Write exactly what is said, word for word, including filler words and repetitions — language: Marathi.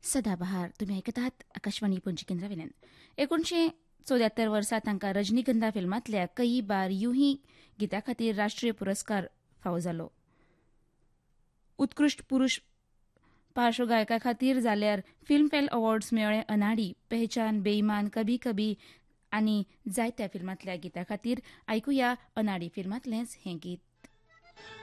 सदाबहार तुमी आयकत आहात आकाशवाणी पणजी केंद्रावेल्यान एकोणशे चौद्यात्तर वर्सा तांकां रजनीगंधा फिल्मांतल्या कई बार यूं ही गिता खातीर राष्ट्रीय पुरस्कार फावो जालो. उत्कृश्ट पुरुष पार्श्वगायका खातीर जाल्यार फिल्मफेअर अवॉर्ड्स मेळ्ळे अनाडी, पहचान, बेईमान, कभी कभी आनी जायत्या फिल्मांतल्या गितां खातीर आयकुया अनाडी फिल्मांतलेंच हें गीत.